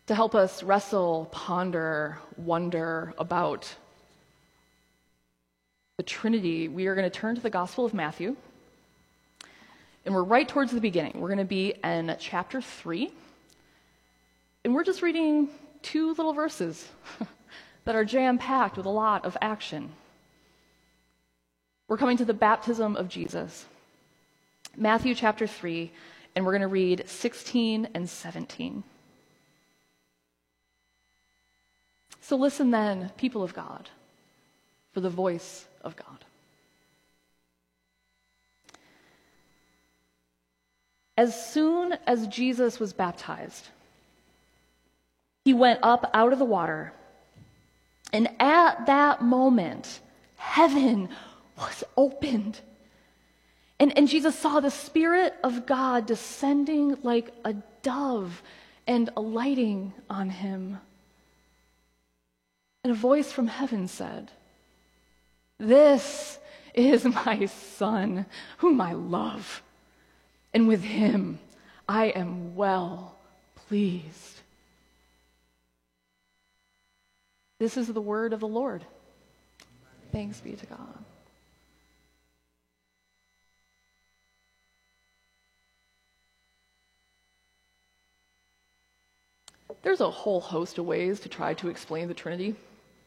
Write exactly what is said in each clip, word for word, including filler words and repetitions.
To help us wrestle, ponder, wonder about the Trinity, we are going to turn to the Gospel of Matthew. And we're right towards the beginning. We're going to be in chapter three. And we're just reading two little verses that are jam-packed with a lot of action. We're coming to the baptism of Jesus. Matthew chapter three, and we're going to read sixteen and seventeen. So listen then, people of God, for the voice of God. As soon as Jesus was baptized, he went up out of the water, and at that moment, heaven was opened. And, and Jesus saw the Spirit of God descending like a dove and alighting on him. And a voice from heaven said, "This is my Son, whom I love, and with him I am well pleased." This is the word of the Lord. Thanks be to God. There's a whole host of ways to try to explain the Trinity.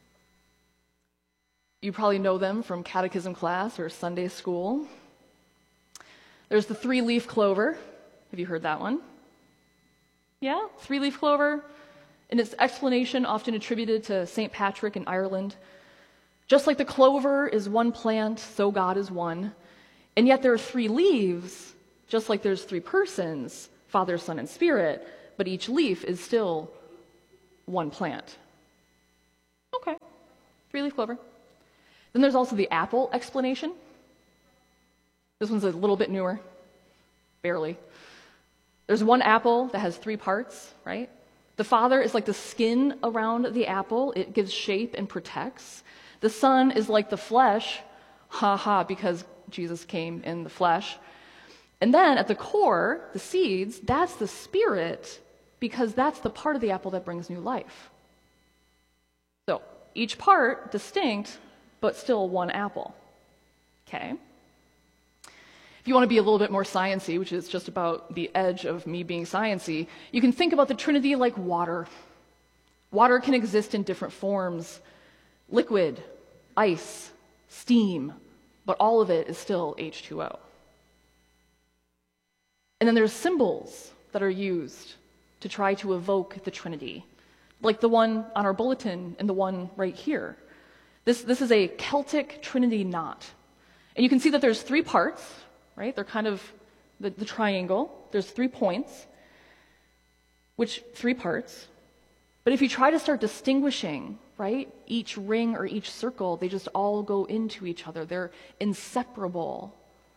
You probably know them from catechism class or Sunday school. There's the three-leaf clover. Have you heard that one? Yeah, three-leaf clover. And its explanation often attributed to Saint Patrick in Ireland. Just like the clover is one plant, so God is one. And yet there are three leaves, just like there's three persons, Father, Son, and Spirit, but each leaf is still one plant. Okay, three-leaf clover. Then there's also the apple explanation. This one's a little bit newer, barely. There's one apple that has three parts, right? The Father is like the skin around the apple. It gives shape and protects. The Son is like the flesh, ha ha, because Jesus came in the flesh. And then at the core, the seeds, that's the Spirit, because that's the part of the apple that brings new life. So each part distinct, but still one apple. Okay? If you want to be a little bit more sciencey, which is just about the edge of me being sciencey, you can think about the Trinity like water. Water can exist in different forms: liquid, ice, steam, but all of it is still H two O. And then there's symbols that are used to try to evoke the Trinity, like the one on our bulletin and the one right here. This, this is a Celtic Trinity knot. And you can see that there's three parts, right? They're kind of the, the triangle. There's three points, which three parts. But if you try to start distinguishing, right, each ring or each circle, they just all go into each other. They're inseparable.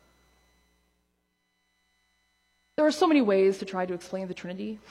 There are so many ways to try to explain the Trinity.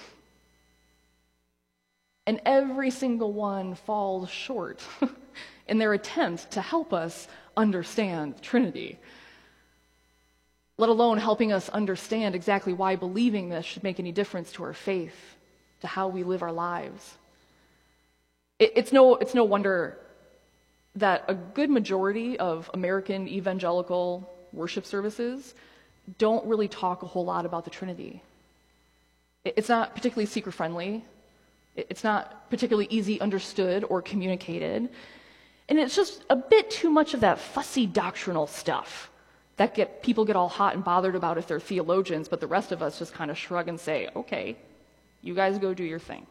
And every single one falls short in their attempt to help us understand the Trinity, let alone helping us understand exactly why believing this should make any difference to our faith, to how we live our lives. It, it's no, it's no wonder that a good majority of American evangelical worship services don't really talk a whole lot about the Trinity. It, it's not particularly seeker-friendly. It, it's not particularly easy understood or communicated. And it's just a bit too much of that fussy doctrinal stuff that get people get all hot and bothered about if they're theologians, but the rest of us just kind of shrug and say, okay, you guys go do your thing.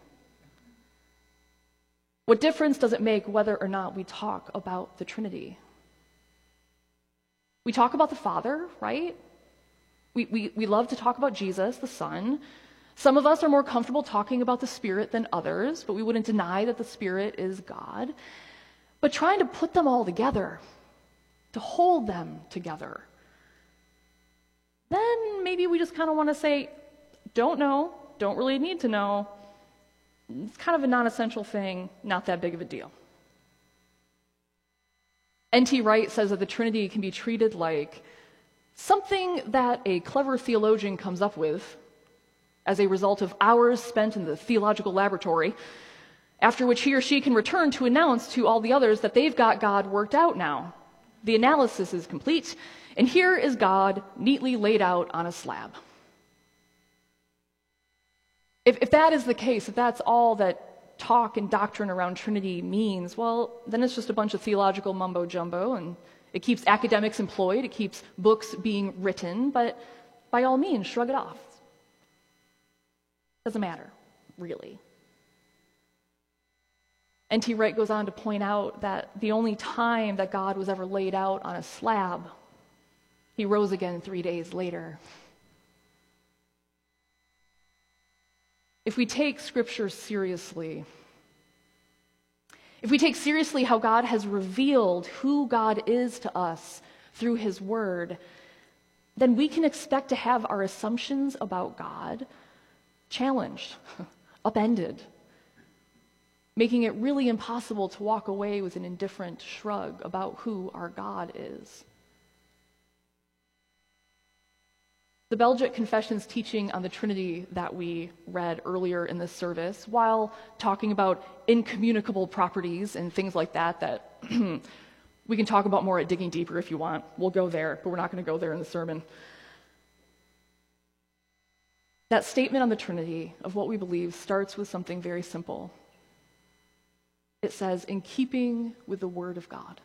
What difference does it make whether or not we talk about the Trinity? We talk about the Father, right? We, we, we love to talk about Jesus, the Son. Some of us are more comfortable talking about the Spirit than others, but we wouldn't deny that the Spirit is God. But trying to put them all together, to hold them together, then maybe we just kind of want to say, don't know, don't really need to know. It's kind of a non-essential thing, not that big of a deal. N T Wright says that the Trinity can be treated like something that a clever theologian comes up with, as a result of hours spent in the theological laboratory, after which he or she can return to announce to all the others that they've got God worked out now. The analysis is complete, and here is God neatly laid out on a slab. If, if that is the case, if that's all that talk and doctrine around Trinity means, well, then it's just a bunch of theological mumbo-jumbo, and it keeps academics employed, it keeps books being written, but by all means, shrug it off. Doesn't matter, really. N T Wright goes on to point out that the only time that God was ever laid out on a slab, he rose again three days later. If we take Scripture seriously, if we take seriously how God has revealed who God is to us through his word, then we can expect to have our assumptions about God challenged, upended, making it really impossible to walk away with an indifferent shrug about who our God is. The Belgic Confession's teaching on the Trinity that we read earlier in this service, while talking about incommunicable properties and things like that, that we can talk about more at Digging Deeper if you want. We'll go there, but we're not going to go there in the sermon. That statement on the Trinity of what we believe starts with something very simple. It says, in keeping with the Word of God.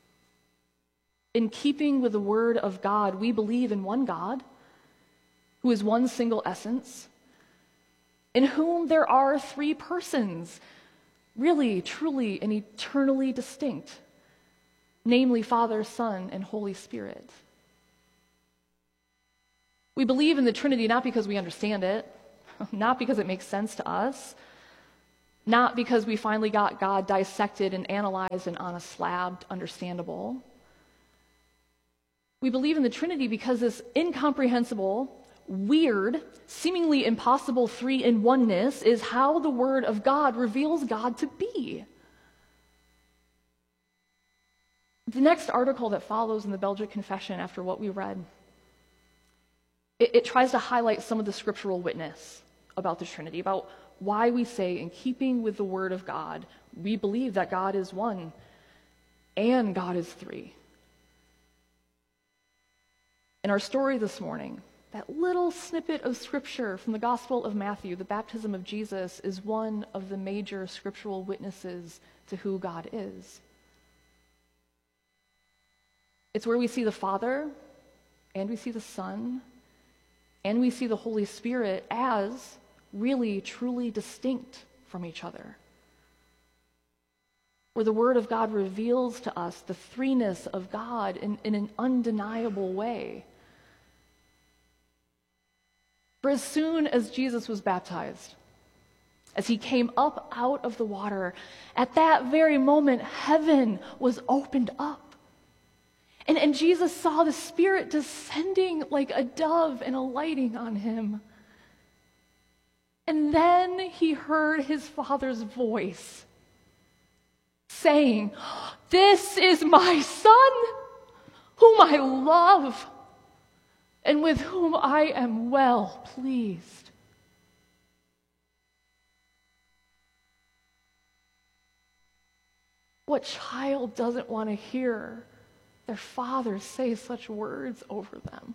In keeping with the Word of God, we believe in one God, who is one single essence, in whom there are three persons, really, truly, and eternally distinct, namely Father, Son, and Holy Spirit. We believe in the Trinity not because we understand it, not because it makes sense to us, not because we finally got God dissected and analyzed and on a slab understandable. We believe in the Trinity because this incomprehensible, weird, seemingly impossible three-in-oneness is how the Word of God reveals God to be. The next article that follows in the Belgic Confession after what we read, it, it tries to highlight some of the scriptural witness about the Trinity, about why we say, in keeping with the Word of God, we believe that God is one and God is three. In our story this morning, that little snippet of scripture from the Gospel of Matthew, the baptism of Jesus, is one of the major scriptural witnesses to who God is. It's where we see the Father, and we see the Son, and we see the Holy Spirit as really, truly distinct from each other. Where the Word of God reveals to us the threeness of God in, in an undeniable way. For as soon as Jesus was baptized, as he came up out of the water, at that very moment, heaven was opened up. And, and Jesus saw the Spirit descending like a dove and alighting on him. And then he heard his Father's voice saying, "This is my Son, whom I love, and with whom I am well pleased." What child doesn't want to hear their father say such words over them?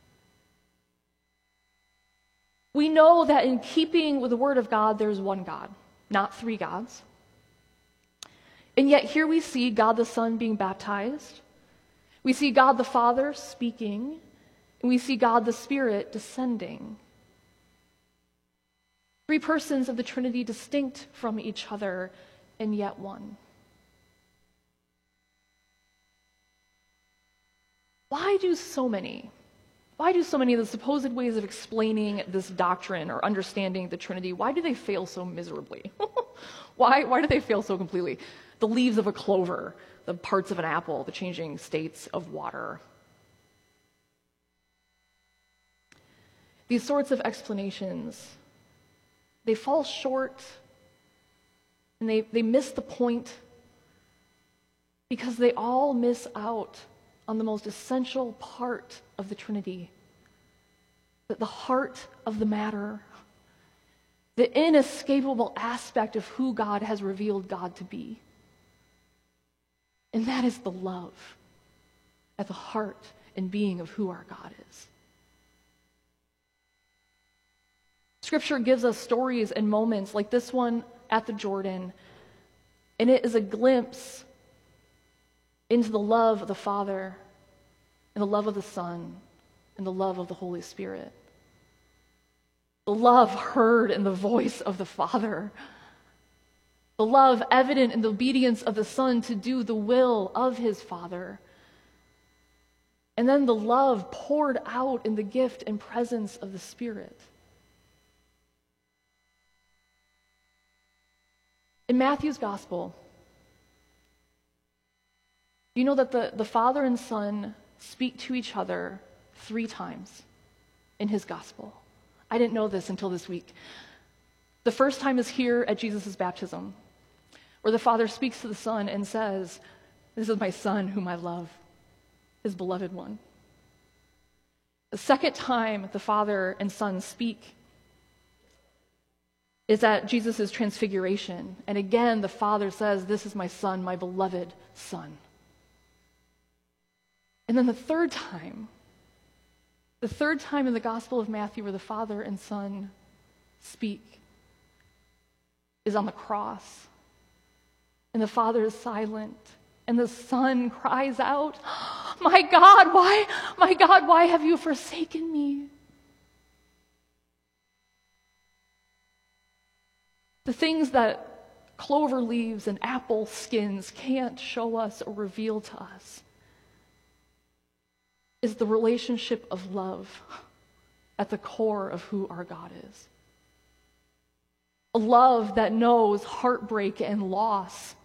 We know that in keeping with the Word of God, there's one God, not three gods. And yet here we see God the Son being baptized. We see God the Father speaking. And we see God the Spirit descending. Three persons of the Trinity distinct from each other, and yet one. Why do so many, why do so many of the supposed ways of explaining this doctrine or understanding the Trinity, why do they fail so miserably? why, why do they fail so completely? The leaves of a clover, the parts of an apple, the changing states of water. These sorts of explanations, they fall short and they, they miss the point because they all miss out on the most essential part of the Trinity, that the heart of the matter, the inescapable aspect of who God has revealed God to be. And that is the love at the heart and being of who our God is. Scripture gives us stories and moments like this one at the Jordan, and it is a glimpse into the love of the Father and the love of the Son and the love of the Holy Spirit. The love heard in the voice of the Father. The love evident in the obedience of the Son to do the will of his Father. And then the love poured out in the gift and presence of the Spirit. In Matthew's Gospel, you know that the, the Father and Son speak to each other three times in his Gospel. I didn't know this until this week. The first time is here at Jesus' baptism, where the Father speaks to the Son and says, "This is my Son whom I love, his beloved one." The second time the Father and Son speak is at Jesus' transfiguration. And again, the Father says, "This is my Son, my beloved Son." And then the third time, the third time in the Gospel of Matthew where the Father and Son speak is on the cross. And the Father is silent, and the Son cries out, "My God, why, my God, why have you forsaken me?" The things that clover leaves and apple skins can't show us or reveal to us is the relationship of love at the core of who our God is. A love that knows heartbreak and loss